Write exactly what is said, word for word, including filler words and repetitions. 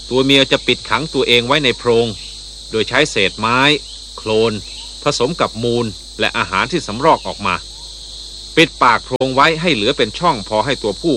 ตัวเมียจะปิดขังตัวเองไว้ในโพรงโดยใช้เศษไม้โคลนผสมกับมูลและอาหารที่สำรอกออกมาปิดปากโพรงไว้ให้เหลือเป็นช่องพอให้ตัวผู้